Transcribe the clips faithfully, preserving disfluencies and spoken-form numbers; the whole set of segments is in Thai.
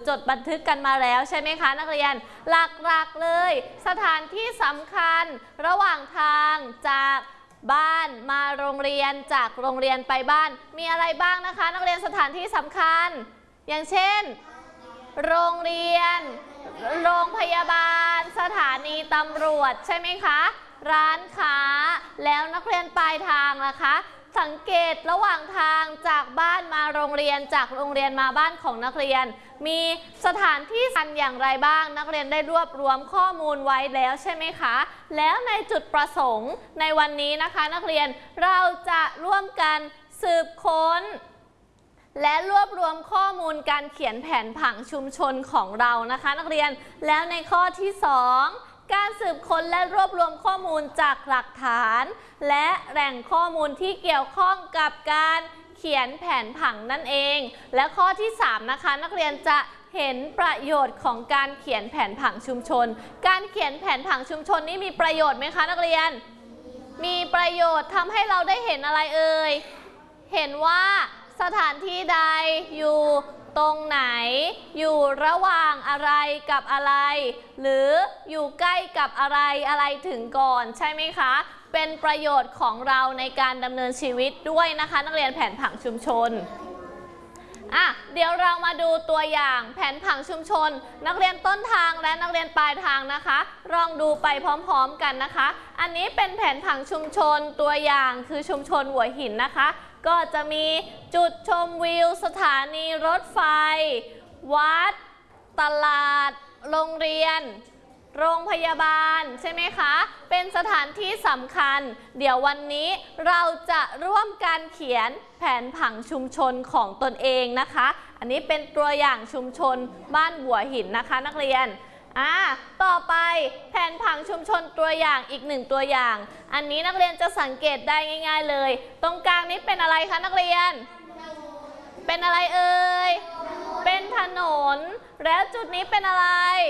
จดบันทึกกันมาแล้วใช่ไหมคะนักเรียนหลักๆเลยสถานที่สำคัญระหว่างทางจากบ้านมาโรงเรียนจากโรงเรียนไปบ้านมีอะไรบ้างนะคะนักเรียนสถานที่สำคัญอย่างเช่นโรงเรียนโรงพยาบาลสถานีตำรวจใช่ไหมคะร้านค้าแล้วนักเรียนปลายทางล่ะคะสังเกตระหว่างทางจากบ้านมาโรงเรียนจากโรงเรียนมาบ้านของนักเรียนมีสถานที่สำคัญอย่างไรบ้างนักเรียนได้รวบรวมข้อมูลไว้แล้วใช่ไหมคะแล้วในจุดประสงค์ในวันนี้นะคะนักเรียนเราจะร่วมกันสืบค้นและรวบรวมข้อมูลการเขียนแผนผังชุมชนของเรานะคะนักเรียนแล้วในข้อที่สองการสืบค้นและรวบรวมข้อมูลจากหลักฐานและแหล่งข้อมูลที่เกี่ยวข้องกับการเขียนแผนผังนั่นเองและข้อที่สามนะคะนักเรียนจะเห็นประโยชน์ของการเขียนแผนผังชุมชนการเขียนแผนผังชุมชนนี่มีประโยชน์ไหมคะนักเรียนมีประโยชน์ทำให้เราได้เห็นอะไรเอ่ยเห็นว่าสถานที่ใดอยู่ตรงไหนอยู่ระหว่างอะไรกับอะไรหรืออยู่ใกล้กับอะไรอะไรถึงก่อนใช่ไหมคะเป็นประโยชน์ของเราในการดำเนินชีวิตด้วยนะคะนักเรียนแผนผังชุมชนอ่ะเดี๋ยวเรามาดูตัวอย่างแผนผังชุมชนนักเรียนต้นทางและนักเรียนปลายทางนะคะลองดูไปพร้อมๆกันนะคะอันนี้เป็นแผนผังชุมชนตัวอย่างคือชุมชนหัวหินนะคะก็จะมีจุดชมวิวสถานีรถไฟวัดตลาดโรงเรียนโรงพยาบาลใช่ไหมคะเป็นสถานที่สำคัญเดี๋ยววันนี้เราจะร่วมการเขียนแผนผังชุมชนของตนเองนะคะอันนี้เป็นตัวอย่างชุมชนบ้านหัวหินนะคะนักเรียนอ่าต่อไปแผนผังชุมชนตัวอย่างอีกหนึ่งตัวอย่างอันนี้นักเรียนจะสังเกตได้ง่ายๆเลยตรงกลางนี้เป็นอะไรคะนักเรียนเป็นอะไรเอ่ยเป็นถนนแล้วจุดนี้เป็นอะไร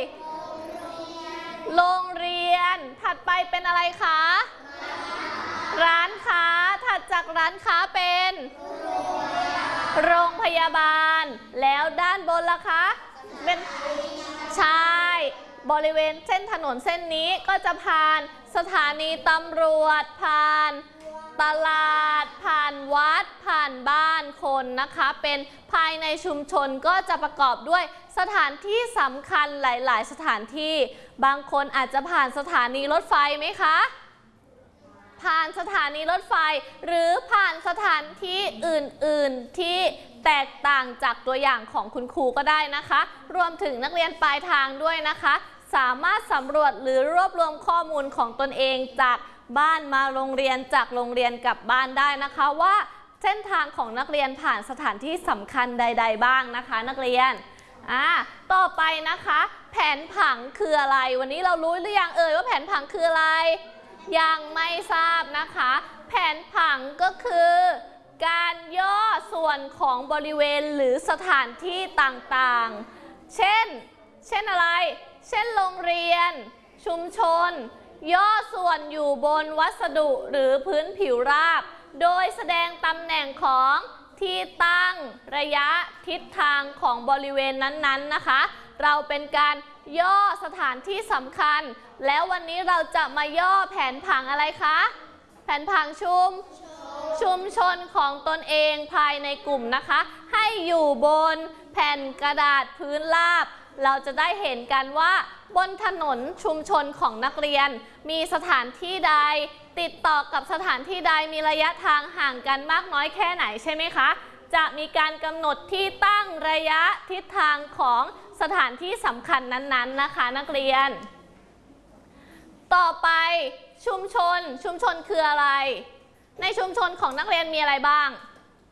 โรงเรียนถัดไปเป็นอะไรคะร้านค้าถัดจากร้านค้าเป็นโรงพยาบาลแล้วด้านบนล่ะคะเป็นใช่บริเวณเส้นถนนเส้นนี้ก็จะผ่านสถานีตำรวจผ่านตลาดผ่านวัดผ่านบ้านคนนะคะเป็นภายในชุมชนก็จะประกอบด้วยสถานที่สำคัญหลายๆสถานที่บางคนอาจจะผ่านสถานีรถไฟไหมคะผ่านสถานีรถไฟหรือผ่านสถานที่อื่นๆที่แตกต่างจากตัวอย่างของคุณครูก็ได้นะคะรวมถึงนักเรียนปลายทางด้วยนะคะสามารถสำรวจหรือรวบรวมข้อมูลของตนเองจากบ้านมาโรงเรียนจากโรงเรียนกลับบ้านได้นะคะว่าเส้นทางของนักเรียนผ่านสถานที่สำคัญใดๆบ้างนะคะนักเรียนอ่าต่อไปนะคะแผนผังคืออะไรวันนี้เรารู้หรือยังเอ่ยว่าแผนผังคืออะไรยังไม่ทราบนะคะแผนผังก็คือการย่อส่วนของบริเวณหรือสถานที่ต่างๆเช่นเช่นอะไรเช่นโรงเรียนชุมชนย่อส่วนอยู่บนวัสดุหรือพื้นผิวราบโดยแสดงตำแหน่งของที่ตั้งระยะทิศทางของบริเวณนั้นๆนะคะเราเป็นการย่อสถานที่สำคัญแล้ววันนี้เราจะมาย่อแผนผังอะไรคะแผนผังชุมชุมชนของตนเองภายในกลุ่มนะคะให้อยู่บนแผ่นกระดาษพื้นราบเราจะได้เห็นกันว่าบนถนนชุมชนของนักเรียนมีสถานที่ใดติดต่อกับสถานที่ใดมีระยะทางห่างกันมากน้อยแค่ไหนใช่ไหมคะจะมีการกำหนดที่ตั้งระยะทิศทางของสถานที่สำคัญนั้นๆนะคะนักเรียนต่อไปชุมชนชุมชนคืออะไรในชุมชนของนักเรียนมีอะไรบ้าง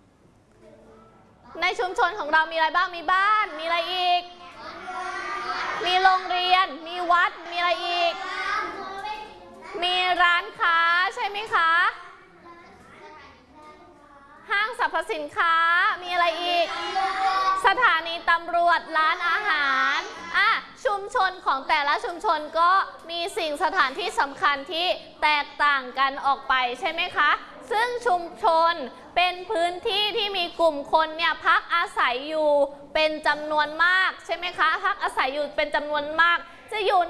ในชุมชนของเรามีอะไรบ้างมีบ้านมีอะไรอีกมีโรงเรียนมีวัดมีอะไรอีกมีร้านค้าใช่ไหมคะห้างสรรพสินค้ามีอะไรอีกสถานีตำรวจร้านอาหารอ่ะชุมชนของแต่ละชุมชนก็มีสิ่งสถานที่สำคัญที่แตกต่างกันออกไปใช่ไหมคะซึ่งชุมชนเป็นพื้นที่ที่มีกลุ่มคนเนี่ยพักอาศัยอยู่เป็นจำนวนมากใช่ไหมคะพักอาศัยอยู่เป็นจำนวนมากจะอยู่